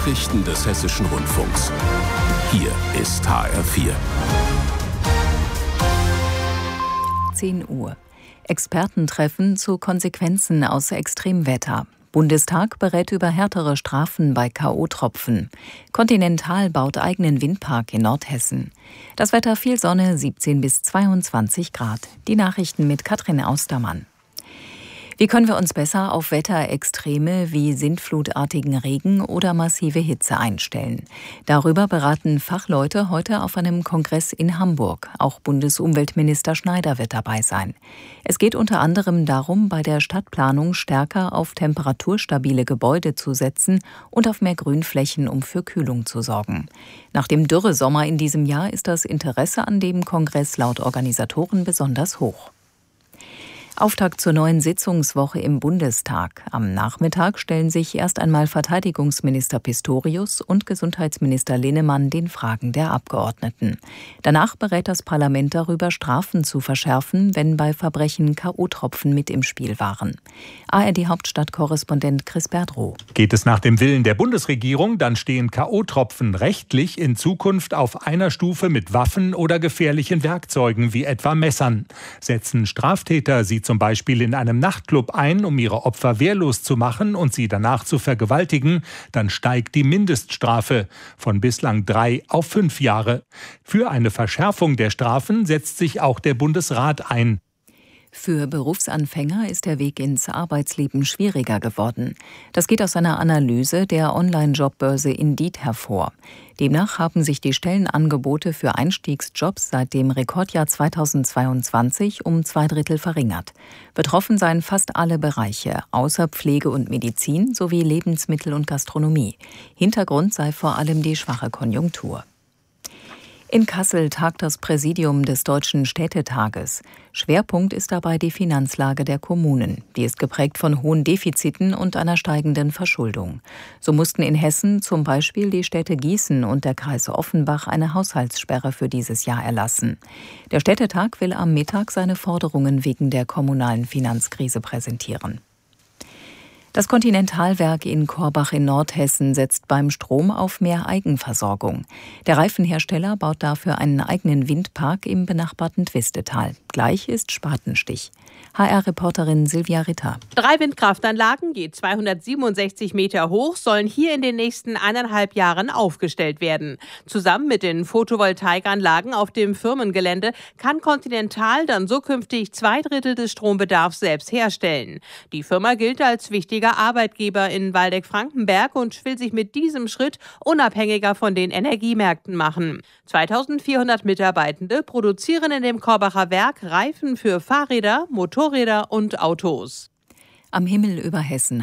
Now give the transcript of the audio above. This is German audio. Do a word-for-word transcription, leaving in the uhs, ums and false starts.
Nachrichten des Hessischen Rundfunks. Hier ist H R vier. zehn Uhr. Expertentreffen zu Konsequenzen aus Extremwetter. Bundestag berät über härtere Strafen bei K O-Tropfen. Continental baut eigenen Windpark in Nordhessen. Das Wetter: viel Sonne, siebzehn bis zweiundzwanzig Grad. Die Nachrichten mit Katrin Austermann. Wie können wir uns besser auf Wetterextreme wie sintflutartigen Regen oder massive Hitze einstellen? Darüber beraten Fachleute heute auf einem Kongress in Hamburg. Auch Bundesumweltminister Schneider wird dabei sein. Es geht unter anderem darum, bei der Stadtplanung stärker auf temperaturstabile Gebäude zu setzen und auf mehr Grünflächen, um für Kühlung zu sorgen. Nach dem Dürresommer in diesem Jahr ist das Interesse an dem Kongress laut Organisatoren besonders hoch. Auftakt zur neuen Sitzungswoche im Bundestag. Am Nachmittag stellen sich erst einmal Verteidigungsminister Pistorius und Gesundheitsminister Linnemann den Fragen der Abgeordneten. Danach berät das Parlament darüber, Strafen zu verschärfen, wenn bei Verbrechen K O-Tropfen mit im Spiel waren. A R D-Hauptstadtkorrespondent Chris Berdrow. Geht es nach dem Willen der Bundesregierung, dann stehen K O-Tropfen rechtlich in Zukunft auf einer Stufe mit Waffen oder gefährlichen Werkzeugen wie etwa Messern. Setzen Straftäter sie zum Beispiel in einem Nachtclub ein, um ihre Opfer wehrlos zu machen und sie danach zu vergewaltigen, dann steigt die Mindeststrafe von bislang drei auf fünf Jahre. Für eine Verschärfung der Strafen setzt sich auch der Bundesrat ein. Für Berufsanfänger ist der Weg ins Arbeitsleben schwieriger geworden. Das geht aus einer Analyse der Online-Jobbörse Indeed hervor. Demnach haben sich die Stellenangebote für Einstiegsjobs seit dem Rekordjahr zweitausendzweiundzwanzig um zwei Drittel verringert. Betroffen seien fast alle Bereiche, außer Pflege und Medizin sowie Lebensmittel und Gastronomie. Hintergrund sei vor allem die schwache Konjunktur. In Kassel tagt das Präsidium des Deutschen Städtetages. Schwerpunkt ist dabei die Finanzlage der Kommunen. Die ist geprägt von hohen Defiziten und einer steigenden Verschuldung. So mussten in Hessen zum Beispiel die Städte Gießen und der Kreis Offenbach eine Haushaltssperre für dieses Jahr erlassen. Der Städtetag will am Mittag seine Forderungen wegen der kommunalen Finanzkrise präsentieren. Das Continental-Werk in Korbach in Nordhessen setzt beim Strom auf mehr Eigenversorgung. Der Reifenhersteller baut dafür einen eigenen Windpark im benachbarten Twistetal. Gleich ist Spatenstich. H R-Reporterin Silvia Ritter. Drei Windkraftanlagen, je zweihundertsiebenundsechzig Meter hoch, sollen hier in den nächsten eineinhalb Jahren aufgestellt werden. Zusammen mit den Photovoltaikanlagen auf dem Firmengelände kann Continental dann zukünftig zwei Drittel des Strombedarfs selbst herstellen. Die Firma gilt als wichtiger Arbeitgeber in Waldeck-Frankenberg und will sich mit diesem Schritt unabhängiger von den Energiemärkten machen. zweitausendvierhundert Mitarbeitende produzieren in dem Korbacher Werk Reifen für Fahrräder, Motorräder und Autos. Am Himmel über Hessen